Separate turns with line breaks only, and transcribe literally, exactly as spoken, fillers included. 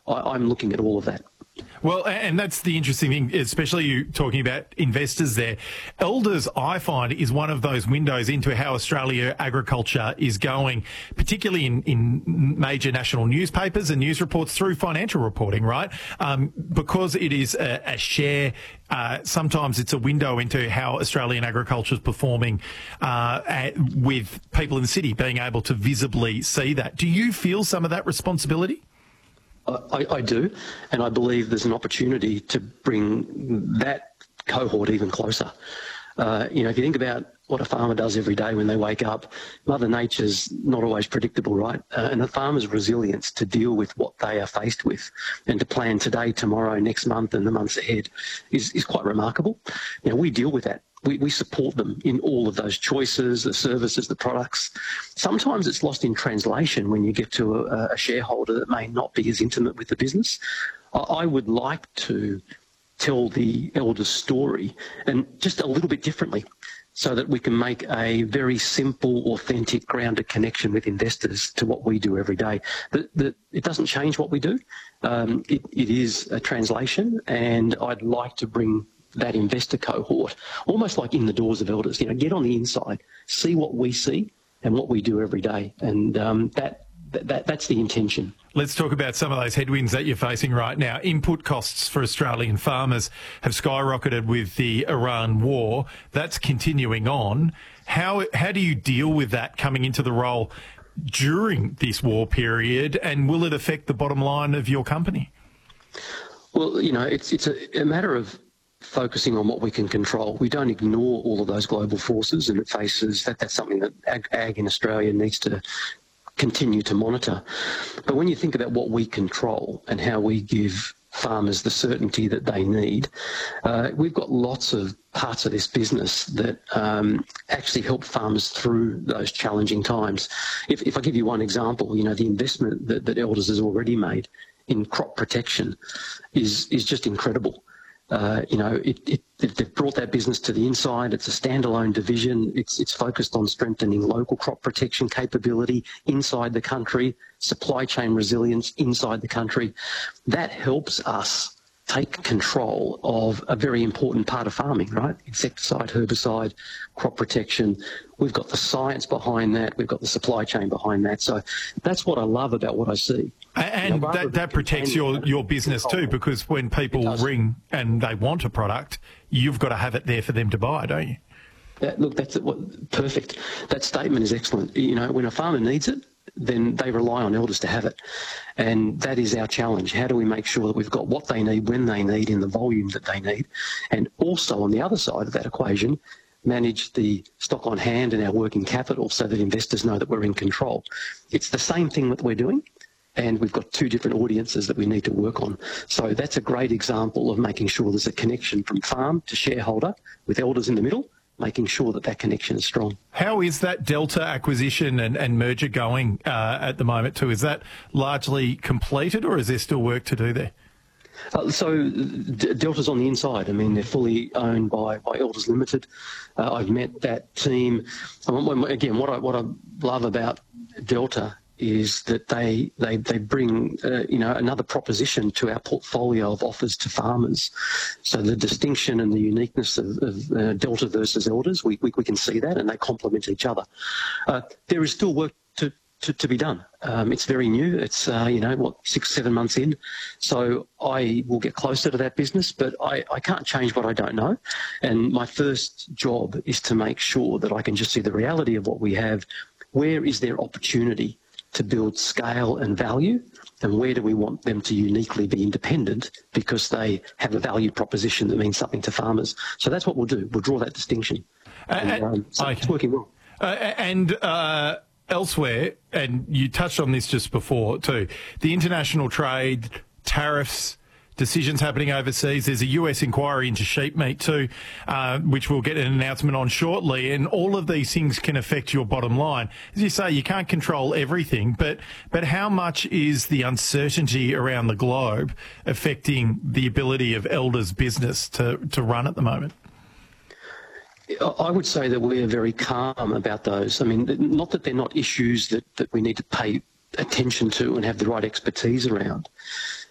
I, I'm looking at all of that.
Well, and that's the interesting thing, especially you talking about investors there. Elders, I find, is one of those windows into how Australia agriculture is going, particularly in, in major national newspapers and news reports through financial reporting, right? Um, because it is a, a share, uh, sometimes it's a window into how Australian agriculture is performing uh, at, with people in the city being able to visibly see that. Do you feel some of that responsibility?
I, I do, and I believe there's an opportunity to bring that cohort even closer. Uh, you know, if you think about what a farmer does every day when they wake up, Mother Nature's not always predictable, right? Uh, and the farmer's resilience to deal with what they are faced with and to plan today, tomorrow, next month and the months ahead is, is quite remarkable. You know, we deal with that. We, we support them in all of those choices, the services, the products. Sometimes it's lost in translation when you get to a, a shareholder that may not be as intimate with the business. I, I would like to tell the Elders story, and just a little bit differently, so that we can make a very simple, authentic, grounded connection with investors to what we do every day. The, the, it doesn't change what we do. Um, it, it is a translation, and I'd like to bring that investor cohort almost like in the doors of Elders. You know, get on the inside, see what we see and what we do every day, and um, that, that that's the intention.
Let's talk about some of those headwinds that you're facing right now. Input costs for Australian farmers have skyrocketed with the Iran war. That's continuing on. How how do you deal with that coming into the role during this war period, and will it affect the bottom line of your company?
Well, you know, it's it's a, a matter of focusing on what we can control. We don't ignore all of those global forces, and it faces that that's something that ag, ag in Australia needs to continue to monitor. But when you think about what we control and how we give farmers the certainty that they need, uh, we've got lots of parts of this business that um, actually help farmers through those challenging times. If, if I give you one example, you know, the investment that, that Elders has already made in crop protection is is just incredible. Uh, you know, it, it, they've brought that business to the inside. It's a standalone division. It's, it's focused on strengthening local crop protection capability inside the country, supply chain resilience inside the country. That helps us take control of a very important part of farming, right? Insecticide, herbicide, crop protection. We've got the science behind that. We've got the supply chain behind that. So that's what I love about what I see.
And you know, that, that protects your, your business too, because when people ring and they want a product, you've got to have it there for them to buy, don't you?
Yeah, look, that's what, perfect. That statement is excellent. You know, when a farmer needs it, then they rely on Elders to have it. And that is our challenge. How do we make sure that we've got what they need, when they need, in the volume that they need? And also on the other side of that equation, manage the stock on hand and our working capital so that investors know that we're in control. It's the same thing that we're doing, and we've got two different audiences that we need to work on. So that's a great example of making sure there's a connection from farm to shareholder with Elders in the middle, making sure that that connection is strong. How
is that Delta acquisition and, and merger going uh, at the moment too? Is that largely completed, or is there still work to do there?
Uh, so D- Delta's on the inside. I mean, they're fully owned by, by Elders Limited. Uh, I've met that team. Again, what I, what I love about Delta is that they they they bring uh, you know another proposition to our portfolio of offers to farmers. So the distinction and the uniqueness of, of uh, Delta versus Elders, we, we we can see that, and they complement each other. Uh, there is still work to to, to be done. Um, it's very new. It's uh, you know what six seven months in, so I will get closer to that business, but I I can't change what I don't know. And my first job is to make sure that I can just see the reality of what we have. Where is there opportunity to build scale and value, and where do we want them to uniquely be independent because they have a value proposition that means something to farmers? So that's what we'll do. We'll draw that distinction. And, and, um, so okay. It's working well.
Uh, and uh, elsewhere, and you touched on this just before too, the international trade, tariffs, decisions happening overseas. There's a U S inquiry into sheep meat too, uh, which we'll get an announcement on shortly. And all of these things can affect your bottom line. As you say, you can't control everything, but but how much is the uncertainty around the globe affecting the ability of Elders' business to, to run at the moment?
I would say that we're very calm about those. I mean, not that they're not issues that, that we need to pay attention to and have the right expertise around.